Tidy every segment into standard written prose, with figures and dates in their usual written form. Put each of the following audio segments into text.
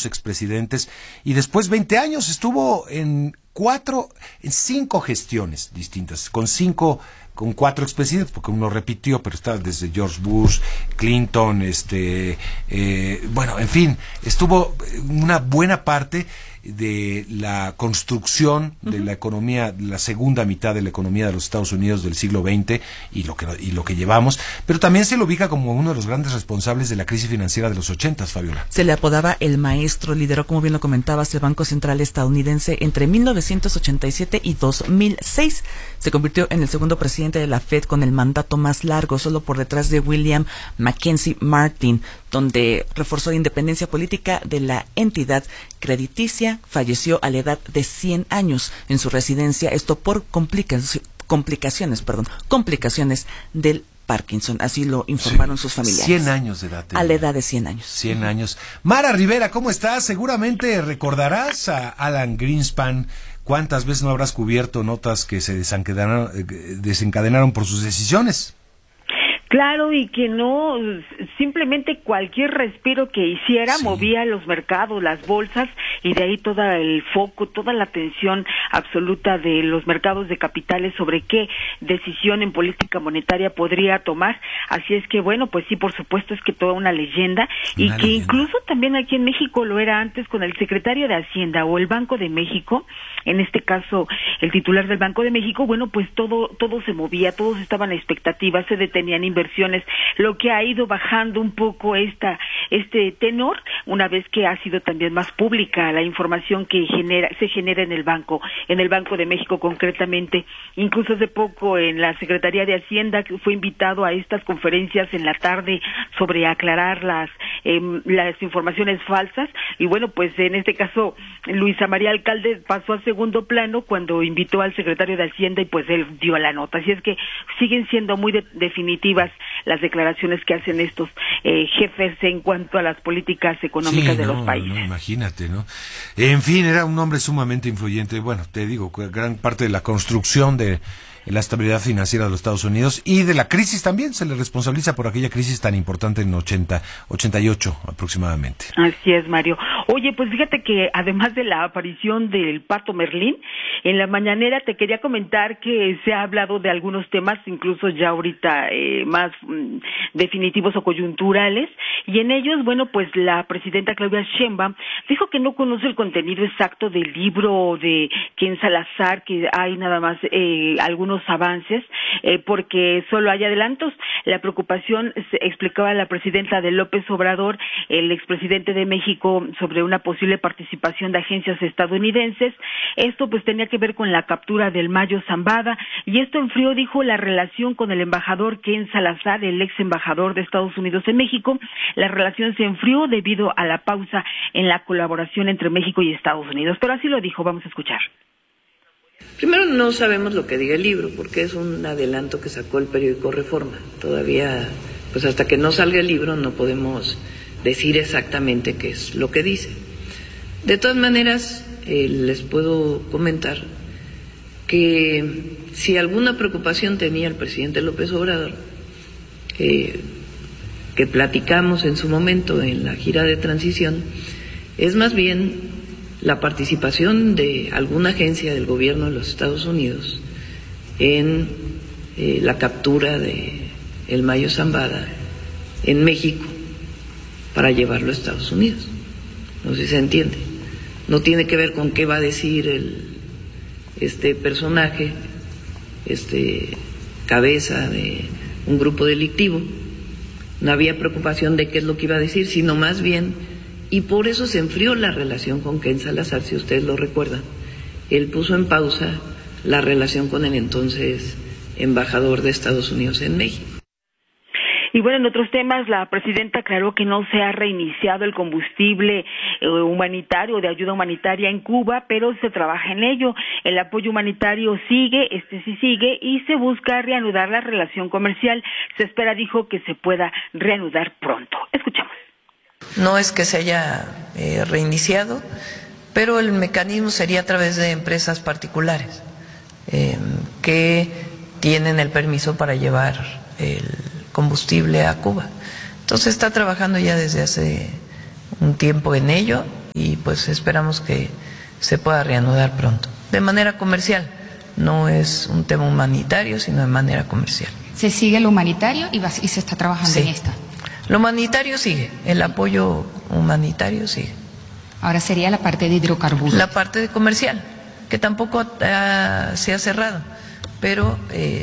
dos expresidentes, y después 20 años estuvo en 5 gestiones distintas, con 4 expresidentes, porque uno repitió, pero estaba desde George Bush, Clinton, bueno, en fin, estuvo una buena parte de la construcción de la economía, la segunda mitad de la economía de los Estados Unidos del siglo XX y lo que llevamos, pero también se lo ubica como uno de los grandes responsables de la crisis financiera de los 80, Fabiola. Se le apodaba el maestro, lideró, como bien lo comentabas, el Banco Central estadounidense entre 1987 y 2006. Se convirtió en el segundo presidente de la Fed con el mandato más largo, solo por detrás de William Mackenzie Martin, donde reforzó la independencia política de la entidad crediticia. Falleció a la edad de 100 años en su residencia, esto por complicaciones del Parkinson, así lo informaron sus familiares. 100 años de edad. A la edad de 100 años. 100 años. Mara Rivera, ¿cómo estás? Seguramente recordarás a Alan Greenspan. ¿Cuántas veces no habrás cubierto notas que se desencadenaron por sus decisiones? Claro, y que no, simplemente cualquier respiro que hiciera movía los mercados, las bolsas, y de ahí todo el foco, toda la atención absoluta de los mercados de capitales sobre qué decisión en política monetaria podría tomar. Así es que, bueno, pues sí, por supuesto, es que toda una leyenda, incluso también aquí en México lo era antes con el secretario de Hacienda o el Banco de México, en este caso el titular del Banco de México. Bueno, pues todo se movía, todos estaban a expectativas, se detenían inversiones, lo que ha ido bajando un poco este tenor, una vez que ha sido también más pública la información que se genera en el Banco de México concretamente. Incluso hace poco en la Secretaría de Hacienda fue invitado a estas conferencias en la tarde sobre aclarar las informaciones falsas, y bueno, pues en este caso Luisa María Alcalde pasó a segundo plano cuando invitó al secretario de Hacienda, y pues él dio la nota. Así es que siguen siendo muy definitivas las declaraciones que hacen estos jefes en cuanto a las políticas económicas de los países. Imagínate, ¿no? En fin, era un hombre sumamente influyente. Bueno, te digo, gran parte de la construcción de la estabilidad financiera de los Estados Unidos y de la crisis también se le responsabiliza por aquella crisis tan importante en 88 aproximadamente. Así es, Mario. Oye, pues fíjate que además de la aparición del Pato Merlín, en la mañanera te quería comentar que se ha hablado de algunos temas, incluso ya ahorita más definitivos o coyunturales, y en ellos, bueno, pues la presidenta Claudia Sheinbaum dijo que no conoce el contenido exacto del libro de Ken Salazar, que hay nada más algunos avances, porque solo hay adelantos. La preocupación, explicaba la presidenta de López Obrador, el expresidente de México, sobre una posible participación de agencias estadounidenses. Esto pues tenía que ver con la captura del Mayo Zambada, y esto enfrió, dijo, la relación con el embajador Ken Salazar, el ex embajador de Estados Unidos en México. La relación se enfrió debido a la pausa en la colaboración entre México y Estados Unidos. Pero así lo dijo, vamos a escuchar. Primero, no sabemos lo que diga el libro, porque es un adelanto que sacó el periódico Reforma. Todavía, pues hasta que no salga el libro no podemos decir exactamente qué es lo que dice. De todas maneras, les puedo comentar que si alguna preocupación tenía el presidente López Obrador, que platicamos en su momento en la gira de transición, es más bien la participación de alguna agencia del gobierno de los Estados Unidos en la captura de el Mayo Zambada en México para llevarlo a Estados Unidos. No sé si se entiende. No tiene que ver con qué va a decir este personaje, cabeza de un grupo delictivo. No había preocupación de qué es lo que iba a decir, sino más bien, y por eso se enfrió la relación con Ken Salazar, si ustedes lo recuerdan. Él puso en pausa la relación con el entonces embajador de Estados Unidos en México. Y bueno, en otros temas, la presidenta aclaró que no se ha reiniciado el combustible humanitario, de ayuda humanitaria en Cuba, pero se trabaja en ello. El apoyo humanitario sigue, sí sigue, y se busca reanudar la relación comercial. Se espera, dijo, que se pueda reanudar pronto. Escuchamos. No es que se haya reiniciado, pero el mecanismo sería a través de empresas particulares que tienen el permiso para llevar el combustible a Cuba. Entonces está trabajando ya desde hace un tiempo en ello y pues esperamos que se pueda reanudar pronto, de manera comercial. No es un tema humanitario, sino de manera comercial. ¿Se sigue lo humanitario y se está trabajando en esta? Lo humanitario sigue, el apoyo humanitario sigue. Ahora sería la parte de hidrocarburos. La parte de comercial, que tampoco se ha cerrado, pero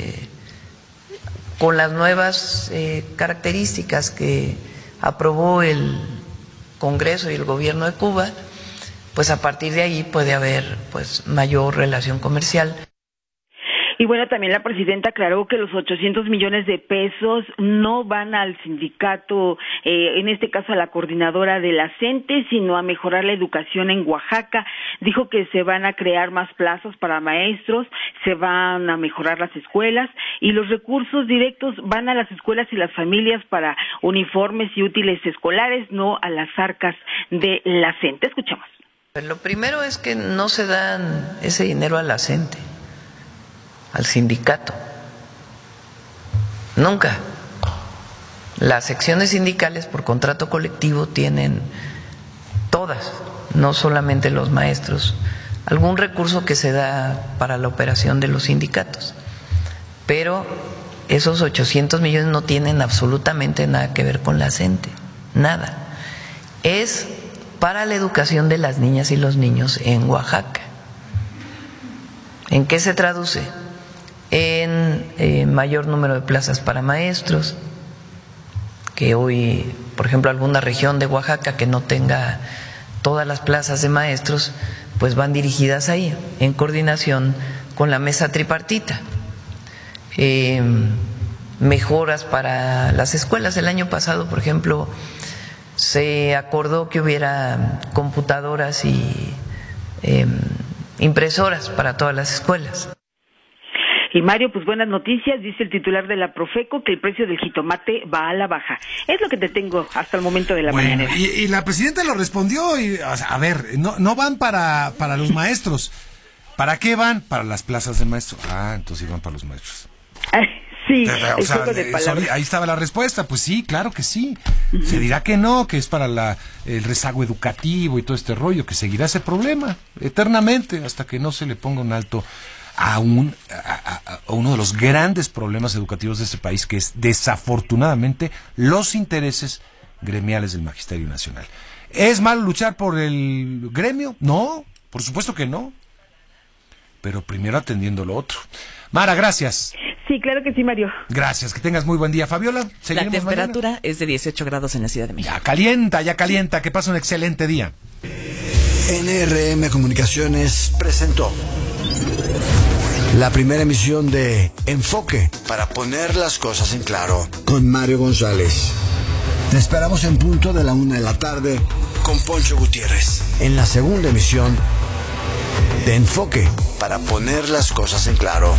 con las nuevas características que aprobó el Congreso y el Gobierno de Cuba, pues a partir de ahí puede haber pues mayor relación comercial. Y bueno, también la presidenta aclaró que los 800 millones de pesos no van al sindicato, en este caso a la coordinadora de la CENTE, sino a mejorar la educación en Oaxaca. Dijo que se van a crear más plazas para maestros, se van a mejorar las escuelas y los recursos directos van a las escuelas y las familias para uniformes y útiles escolares, no a las arcas de la CENTE. Escuchamos. Lo primero es que no se dan ese dinero a la CENTE, al sindicato. Nunca. Las secciones sindicales por contrato colectivo tienen todas, no solamente los maestros, algún recurso que se da para la operación de los sindicatos. Pero esos 800 millones no tienen absolutamente nada que ver con la CENTE, nada. Es para la educación de las niñas y los niños en Oaxaca. ¿En qué se traduce? En mayor número de plazas para maestros, que hoy, por ejemplo, alguna región de Oaxaca que no tenga todas las plazas de maestros, pues van dirigidas ahí, en coordinación con la mesa tripartita. Mejoras para las escuelas. El año pasado, por ejemplo, se acordó que hubiera computadoras y impresoras para todas las escuelas. Y Mario, pues buenas noticias, dice el titular de la Profeco que el precio del jitomate va a la baja. Es lo que te tengo hasta el momento de la mañana. Y la presidenta lo respondió, y, o sea, a ver, no van para los maestros. ¿Para qué van? Para las plazas de maestros. Ah, entonces van para los maestros. Sí, o sea, juego de palabras. Ahí estaba la respuesta, pues sí, claro que sí. Se dirá que no, que es para el rezago educativo y todo este rollo, que seguirá ese problema eternamente hasta que no se le ponga un alto a uno de los grandes problemas educativos de este país, que es desafortunadamente los intereses gremiales del Magisterio Nacional. ¿Es malo luchar por el gremio? No, por supuesto que no, pero primero atendiendo lo otro. Mara, gracias. Sí, claro que sí, Mario. Gracias, que tengas muy buen día. Fabiola, la temperatura mañana. Es de 18 grados en la Ciudad de México. Ya calienta, que pasa un excelente día. NRM Comunicaciones presentó la primera emisión de Enfoque, para poner las cosas en claro, con Mario González. Te esperamos en punto de la 1:00 p.m. con Poncho Gutiérrez, en la segunda emisión de Enfoque, para poner las cosas en claro.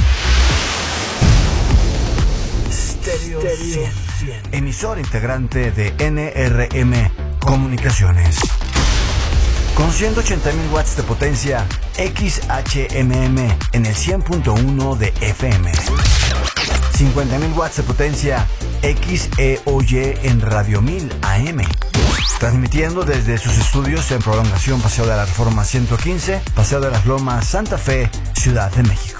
Stereo 100, emisor integrante de NRM Comunicaciones. Con 180.000 watts de potencia, XHMM en el 100.1 de FM. 50.000 watts de potencia, XEOY en Radio 1000 AM. Transmitiendo desde sus estudios en Prolongación Paseo de la Reforma 115, Paseo de las Lomas, Santa Fe, Ciudad de México.